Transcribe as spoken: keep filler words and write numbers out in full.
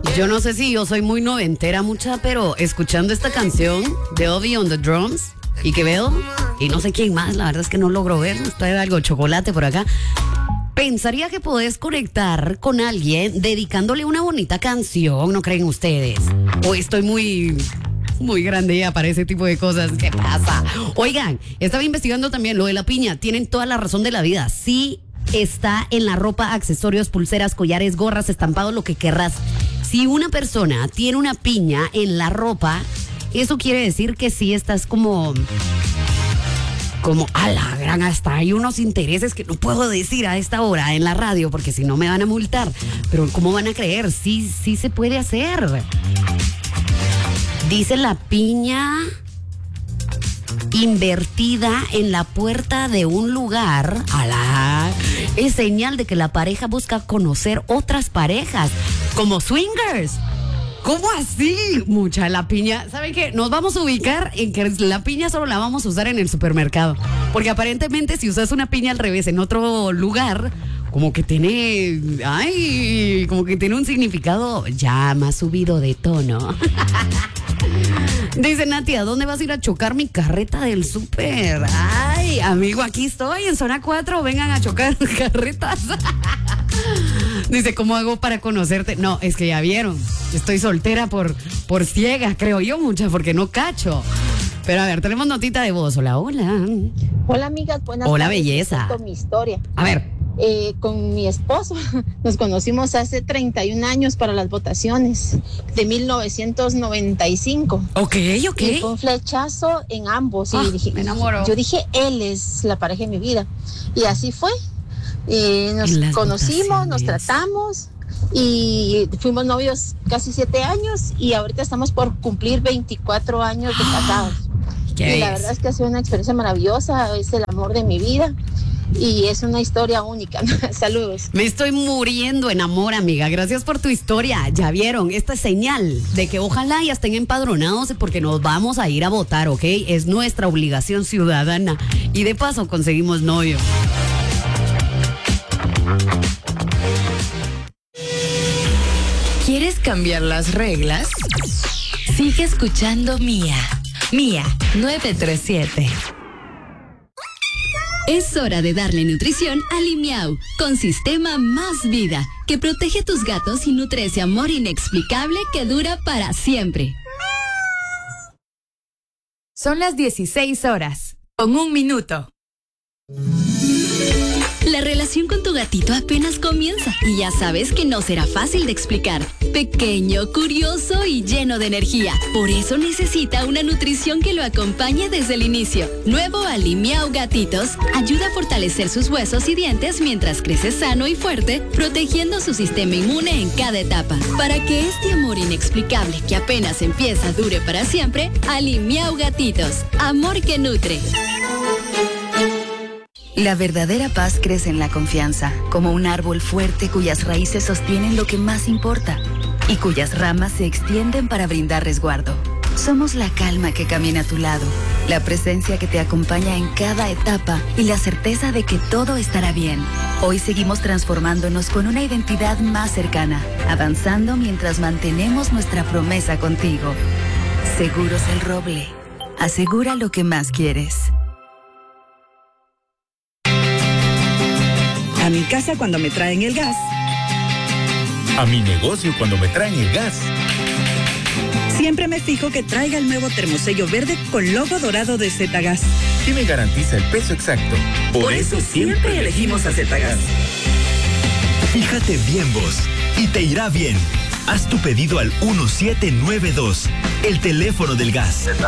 Yo no sé si yo soy muy noventera mucha, pero escuchando esta canción de Obi on the Drums y que veo, y no sé quién más, la verdad es que no logro ver, está algo chocolate por acá. Pensaría que podés conectar con alguien dedicándole una bonita canción, ¿no creen ustedes? O estoy muy... muy grande ya para ese tipo de cosas. ¿Qué pasa? Oigan, estaba investigando también lo de la piña. Tienen toda la razón de la vida. Sí está en la ropa, accesorios, pulseras, collares, gorras, estampados, lo que querrás. Si una persona tiene una piña en la ropa, eso quiere decir que sí estás como... como a la gran, hasta hay unos intereses que no puedo decir a esta hora en la radio porque si no me van a multar. Pero ¿cómo van a creer? Sí, sí se puede hacer. Dice la piña invertida en la puerta de un lugar, alá, es señal de que la pareja busca conocer otras parejas, como swingers. ¿Cómo así? Mucha la piña. ¿Saben qué? Nos vamos a ubicar en que la piña solo la vamos a usar en el supermercado. Porque aparentemente si usas una piña al revés en otro lugar, como que tiene, ay, como que tiene un significado ya más subido de tono. Dice Nati, ¿a dónde vas a ir a chocar mi carreta del súper? Ay, amigo, aquí estoy en zona cuatro, vengan a chocar carretas. Dice, ¿cómo hago para conocerte? No, es que ya vieron, estoy soltera por, por ciega, creo yo, mucha, porque no cacho. Pero a ver, tenemos notita de voz. Hola, hola. Hola, amigas, buenas Hola, tardes. belleza. Con mi historia. A ver. Eh, con mi esposo nos conocimos hace treinta y un años para las votaciones de mil novecientos noventa y cinco. Ok, ok. Y fue un flechazo en ambos. Ah, y dije, me enamoro. Yo dije, él es la pareja de mi vida. Y así fue. Eh, nos conocimos, nos tratamos y fuimos novios casi siete años y ahorita estamos por cumplir veinticuatro años de casados. ¿Qué y la es? verdad es que ha sido una experiencia maravillosa, es el amor de mi vida. Y es una historia única. Saludos. Me estoy muriendo en amor, amiga. Gracias por tu historia. Ya vieron, esta es señal de que ojalá ya estén empadronados porque nos vamos a ir a votar, ¿ok? Es nuestra obligación ciudadana. Y de paso conseguimos novio. ¿Quieres cambiar las reglas? Sigue escuchando Mía. Mía nueve tres siete. Es hora de darle nutrición a Limiau, con Sistema Más Vida, que protege a tus gatos y nutre ese amor inexplicable que dura para siempre. Son las dieciséis horas, con un minuto. La relación con tu gatito apenas comienza y ya sabes que no será fácil de explicar. Pequeño, curioso y lleno de energía. Por eso necesita una nutrición que lo acompañe desde el inicio. Nuevo Alimiau Gatitos ayuda a fortalecer sus huesos y dientes mientras crece sano y fuerte, protegiendo su sistema inmune en cada etapa. Para que este amor inexplicable que apenas empieza dure para siempre, Alimiau Gatitos. Amor que nutre. La verdadera paz crece en la confianza, como un árbol fuerte cuyas raíces sostienen lo que más importa y cuyas ramas se extienden para brindar resguardo. Somos la calma que camina a tu lado, la presencia que te acompaña en cada etapa y la certeza de que todo estará bien. Hoy seguimos transformándonos con una identidad más cercana, avanzando mientras mantenemos nuestra promesa contigo. Seguros El Roble. Asegura lo que más quieres. A mi casa cuando me traen el gas. A mi negocio cuando me traen el gas. Siempre me fijo que traiga el nuevo termosello verde con logo dorado de Zetagas. Que me garantiza el peso exacto. Por, Por eso, eso siempre elegimos a Zetagas. Fíjate bien vos y te irá bien. Haz tu pedido al uno siete nueve dos, el teléfono del gas.